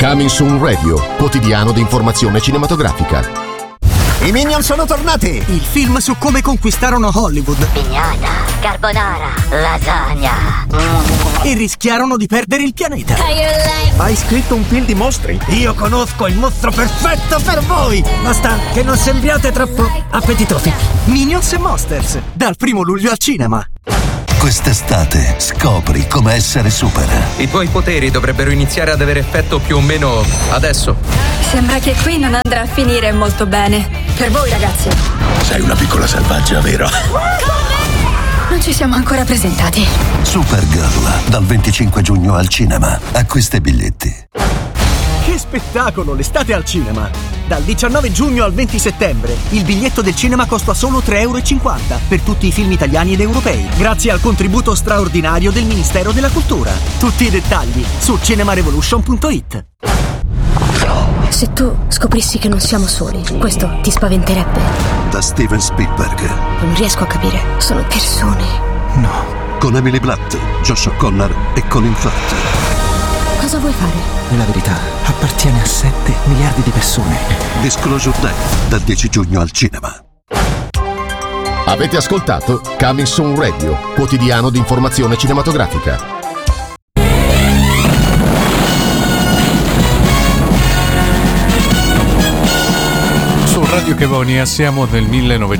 Coming Soon Radio, quotidiano di informazione cinematografica. I Minion sono tornati! Il film su come conquistarono Hollywood. Pignata, carbonara, lasagna. E rischiarono di perdere il pianeta. Hai scritto un film di mostri? Io conosco il mostro perfetto per voi! Basta che non sembriate troppo appetitosi. Minions e Monsters, dal 1 luglio al cinema. Quest'estate scopri come essere super. I tuoi poteri dovrebbero iniziare ad avere effetto più o meno adesso. Sembra che qui non andrà a finire molto bene. Per voi, ragazzi. Sei una piccola selvaggia, vero? Non ci siamo ancora presentati. Supergirl, dal 25 giugno al cinema. Acquista i biglietti. Che spettacolo, l'estate al cinema! Dal 19 giugno al 20 settembre il biglietto del cinema costa solo €3,50 per tutti i film italiani ed europei, grazie al contributo straordinario del Ministero della Cultura. Tutti i dettagli su cinemarevolution.it. Se tu scoprissi che non siamo soli, questo ti spaventerebbe? Da Steven Spielberg. Non riesco a capire. Sono persone. No. Con Emily Blunt, Josh O'Connor e Colin Firth. Cosa vuoi fare? La verità appartiene a 7 miliardi di persone. Disclosure Day, dal 10 giugno al cinema. Avete ascoltato Coming Soon Radio, quotidiano di informazione cinematografica. Radio Chevonia siamo nel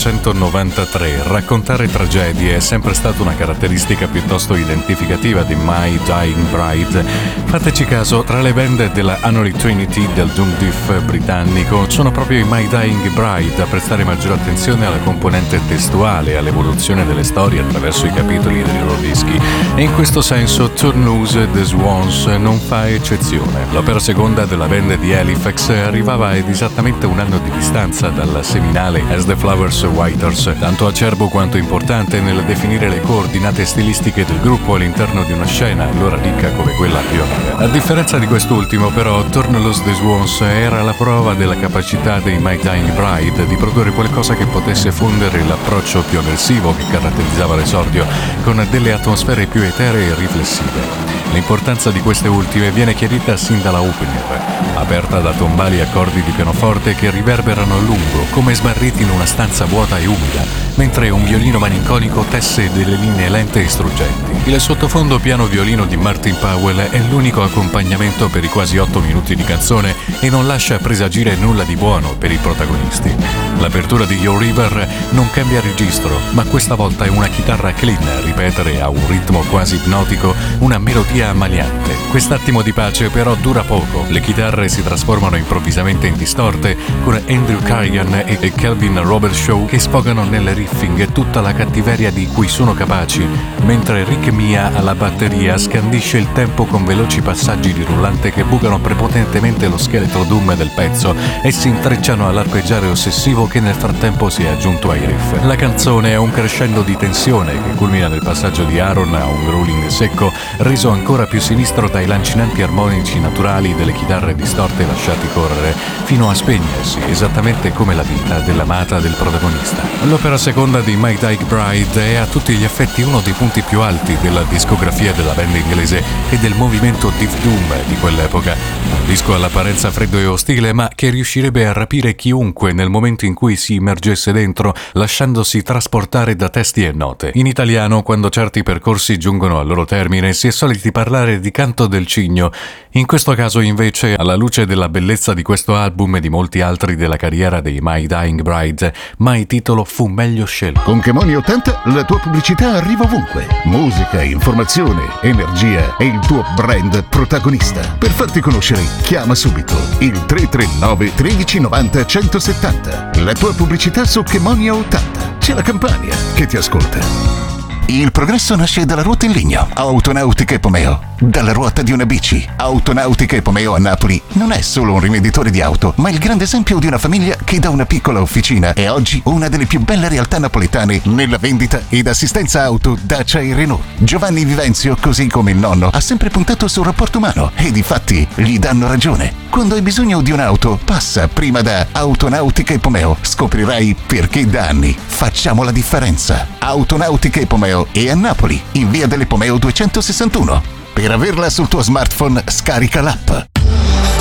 1993. Raccontare tragedie è sempre stata una caratteristica piuttosto identificativa di My Dying Bride. Fateci caso, tra le band della Unholy Trinity del Doom Diff britannico sono proprio i My Dying Bride a prestare maggiore attenzione alla componente testuale e all'evoluzione delle storie attraverso i capitoli dei loro dischi. E in questo senso Turn Loose The Swans non fa eccezione. L'opera seconda della band di Halifax arrivava ad esattamente un anno di distanza dalla seminale As the Flowers Whiters, tanto acerbo quanto importante nel definire le coordinate stilistiche del gruppo all'interno di una scena allora ricca come quella pioneera. A differenza di quest'ultimo, però, Turn Loose The Swans era la prova della capacità dei My Dying Bride di produrre qualcosa che potesse fondere l'approccio più aggressivo che caratterizzava l'esordio con delle atmosfere più eteree e riflessive. L'importanza di queste ultime viene chiarita sin dalla opener, aperta da tombali accordi di pianoforte che riverberano a lungo, come smarriti in una stanza vuota e umida, mentre un violino malinconico tesse delle linee lente e struggenti. Il sottofondo piano violino di Martin Powell è l'unico accompagnamento per i quasi 8 minuti di canzone e non lascia presagire nulla di buono per i protagonisti. L'apertura di Your River non cambia registro, ma questa volta è una chitarra clean a ripetere a un ritmo quasi ipnotico una melodia ammaliante. Quest'attimo di pace però dura poco. Le chitarre si trasformano improvvisamente in distorte con Andrew Carrigan e Calvin Robert Shaw che sfogano nel riffing tutta la cattiveria di cui sono capaci, mentre Rick Mia alla batteria scandisce il tempo con veloci passaggi di rullante che bucano prepotentemente lo scheletro doom del pezzo e si intrecciano all'arpeggiare ossessivo che nel frattempo si è aggiunto ai riff. La canzone è un crescendo di tensione che culmina nel passaggio di Aaron a un growling secco reso ancora più sinistro dai lancinanti armonici naturali delle chitarre distorte lasciati correre fino a spegnersi, esattamente come la vita dell'amata del protagonista. L'opera seconda di My Dying Bride è a tutti gli effetti uno dei punti più alti della discografia della band inglese e del movimento Death Doom di quell'epoca. Un disco all'apparenza freddo e ostile, ma che riuscirebbe a rapire chiunque nel momento in cui si immergesse dentro, lasciandosi trasportare da testi e note. In italiano, quando certi percorsi giungono al loro termine, si è soliti parlare di canto del cigno. In questo caso, invece, alla luce della bellezza di questo album e di molti altri della carriera dei My Dying Bride, mai titolo fu meglio scelto. Con Chemonia 80 la tua pubblicità arriva ovunque. Musica, informazione, energia e il tuo brand protagonista. Per farti conoscere, chiama subito il 339 1390 170. La tua pubblicità su Chemonia 80. C'è la Campania che ti ascolta. Il progresso nasce dalla ruota in legno. Autonautica Epomeo. Dalla ruota di una bici. Autonautica Epomeo a Napoli non è solo un rivenditore di auto, ma il grande esempio di una famiglia che da una piccola officina è oggi una delle più belle realtà napoletane nella vendita ed assistenza auto Dacia e Renault. Giovanni Vivenzio, così come il nonno, ha sempre puntato sul rapporto umano e difatti gli danno ragione. Quando hai bisogno di un'auto, passa prima da Autonautica Epomeo. Scoprirai perché da anni facciamo la differenza. Autonautica Epomeo e a Napoli, in via dell'Epomeo 261. Per averla sul tuo smartphone, scarica l'app.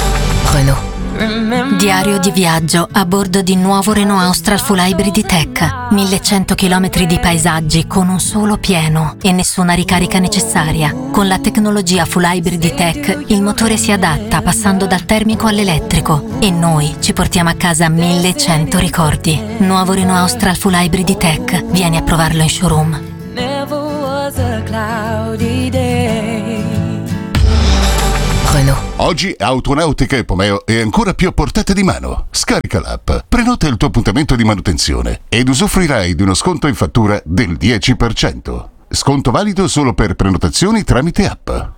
Renault. Diario di viaggio a bordo di nuovo Renault Austral Full Hybrid Tech. 1100 km di paesaggi con un solo pieno e nessuna ricarica necessaria. Con la tecnologia Full Hybrid Tech il motore si adatta passando dal termico all'elettrico e noi ci portiamo a casa 1100 ricordi. Nuovo Renault Austral Full Hybrid Tech. Vieni a provarlo in showroom. Renault. Oggi Autonautica e Pomeo è ancora più a portata di mano. Scarica l'app, prenota il tuo appuntamento di manutenzione ed usufruirai di uno sconto in fattura del 10%. Sconto valido solo per prenotazioni tramite app.